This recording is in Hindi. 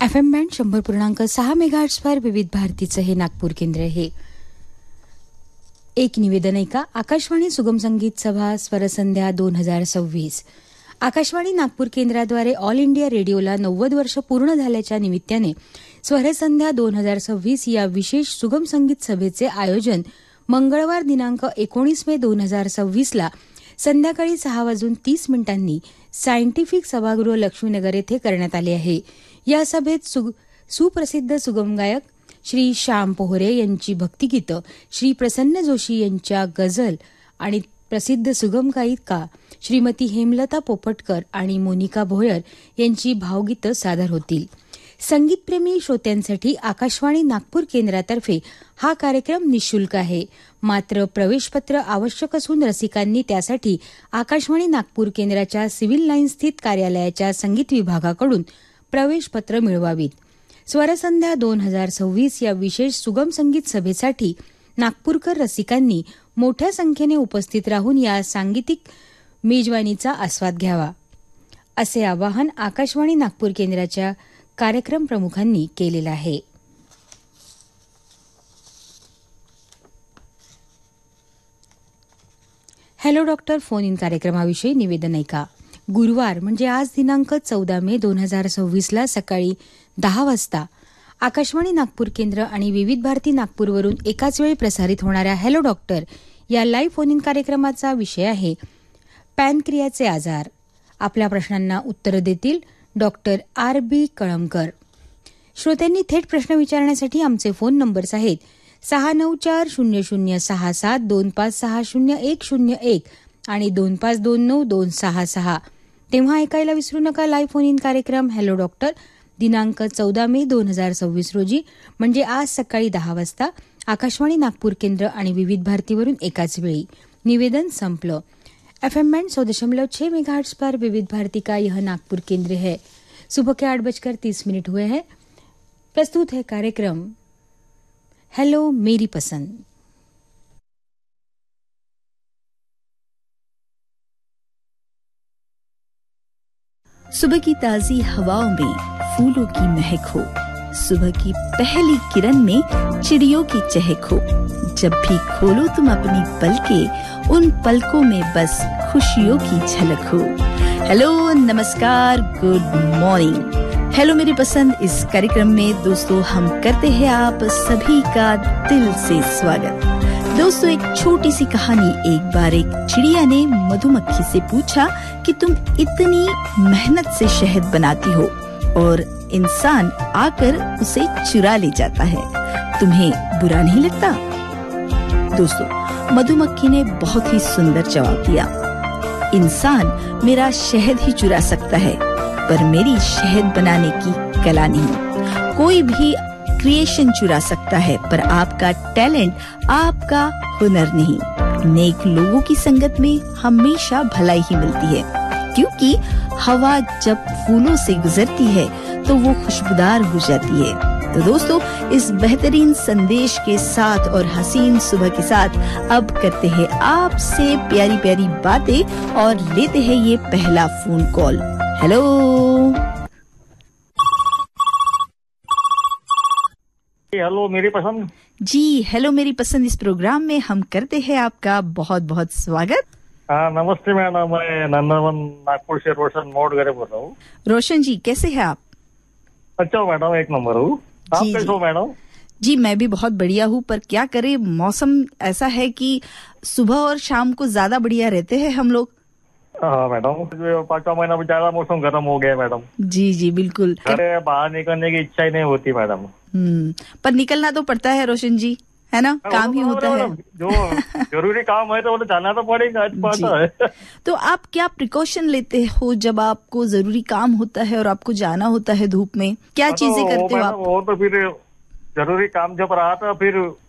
FM बँड 100.6 मेगाहर्ट्झवर विविध भारतीचं हे नागपूर केंद्र आहे. एक निवेदन ऐका. आकाशवाणी सुगम संगीत सभा स्वरसंध्या 2026. आकाशवाणी नागपूर केंद्राद्वारे ऑल इंडिया रेडिओला 90 वर्ष पूर्ण झाल्याच्या निमित्ताने स्वरसंध्या 2026 या विशेष सुगम संगीत सभेचे आयोजन मंगळवार दिनांक 19 मे 2026 ला संध्याकाळी 6:30 सायंटिफिक सभागृह लक्ष्मीनगर येथे करण्यात आले आहे. या सभेत सुप्रसिद्ध सुगम गायक श्री श्याम पोहरे यांची भक्तिगीतं, श्री प्रसन्न जोशी यांच्या गझल आणि प्रसिद्ध सुगम गायिका श्रीमती हेमलता पोपटकर आणि मोनिका भोयर यांची भावगीतं सादर होतील. संगीतप्रेमी श्रोत्यांसाठी आकाशवाणी नागपूर केंद्रातर्फे हा कार्यक्रम निःशुल्क आहे. मात्र प्रवेशपत्र आवश्यक असून रसिकांनी त्यासाठी आकाशवाणी नागपूर केंद्राच्या सिव्हिल लाईन स्थित कार्यालयाच्या संगीत विभागाकडून प्रवेशपत्र मिळवावीत. स्वरसंध्या 2026 या विशेष सुगम संगीत सभेसाठी नागपूरकर रसिकांनी मोठ्या संख्येने उपस्थित राहून या सांगीतिक मेजवानीचा आस्वाद घ्यावा, असे आवाहन आकाशवाणी नागपूर केंद्राच्या कार्यक्रम प्रमुखांनी केलेलं आहे. हॅलो डॉक्टर फोन इन कार्यक्रमाविषयी निवेदन ऐका. गुरुवार म्हणजे आज दिनांक 14 मे 2026 ला सकाळी 10 वाजता आकाशवाणी नागपूर केंद्र आणि विविध भारती नागपूरवरून एकाच वेळी प्रसारित होणाऱ्या हॅलो डॉक्टर या लाईव्ह फोन इन कार्यक्रमाचा विषय आहे पॅनक्रियाचे आजार. आपल्या प्रश्नांना उत्तर देतील डॉक्टर R.B. कळमकर. श्रोत्यांनी थेट प्रश्न विचारण्यासाठी आमचे फोन नंबर्स आहेत 69400672560100101 आणि 25292266. तेव्हा ऐकायला विसरू नका लाईव्ह फोन इन कार्यक्रम हॅलो डॉक्टर दिनांक 14 मे 2026 रोजी म्हणजे आज सकाळी 10 वाजता आकाशवाणी नागपूर केंद्र आणि विविध भारतीवरून एकाच वेळी. निवेदन संपलं. FM बैंड 100.6 मेगाहर्ट्ज पर विविध भारती का यह नागपुर केंद्र है. सुबह के 8:30 हुए हैं. प्रस्तुत है कार्यक्रम हेलो मेरी पसंद. सुबह की ताजी हवाओं में फूलों की महक हो, सुबह की पहली किरण में चिड़ियों की चहक हो. जब भी खोलो तुम अपनी पलकें, उन पलकों में बस खुशियों की झलक हो. हेलो, नमस्कार, गुड मॉर्निंग. हेलो मेरी पसंद इस कार्यक्रम में दोस्तों हम करते हैं आप सभी का दिल से स्वागत. दोस्तों, एक छोटी सी कहानी. एक बार एक चिड़िया ने मधुमक्खी से पूछा कि तुम इतनी मेहनत से शहद बनाती हो और इंसान आकर उसे चुरा ले जाता है, तुम्हें बुरा नहीं लगता? दोस्तों, मधुमक्खी ने बहुत ही सुंदर जवाब दिया. इंसान मेरा शहद ही चुरा सकता है, पर मेरी शहद बनाने की कला नहीं. कोई भी क्रिएशन चुरा सकता है, पर आपका टैलेंट, आपका हुनर नहीं. नेक लोगों की संगत में हमेशा भलाई ही मिलती है, क्योंकि हवा जब फूलों से गुजरती है तो वो खुशबूदार हो जाती है. तो दोस्तों, इस बेहतरीन संदेश के साथ और हसीन सुबह के साथ अब करते हैं आपसे प्यारी प्यारी बातें और लेते हैं ये पहला फोन कॉल. हेलो हेलो मेरी पसंद जी. हेलो मेरी पसंद इस प्रोग्राम में हम करते हैं आपका बहुत बहुत स्वागत. नमस्ते मैडम, मैं नंदनवन नागपुर से रोशन मोडगरे बोल रहा हूँ. रोशन जी, कैसे हैं आप? अच्छा मैडम, एक नंबर हूँ. आप कैसे हो मैडम? जी, मैं भी बहुत बढ़िया हूँ, पर क्या करें, मौसम ऐसा है कि सुबह और शाम को ज्यादा बढ़िया रहते हैं हम लोग. हाँ मैडम, 5वां महीना में ज्यादा मौसम गर्म हो गया मैडम. जी जी बिल्कुल. अरे बाहर निकलने की इच्छा ही नहीं होती मैडम. पर निकलना तो पड़ता है रोशन जी, है ना? काम ही होता है. जो जरूरी काम है तो वो जाना तो पड़ेगा. है. तो आप क्या प्रिकॉशन लेते हो जब आपको जरूरी काम होता है और आपको जाना होता है धूप में? क्या चीजें करते हो आप? वो तो फिर जरूरी काम जब रहा था फिर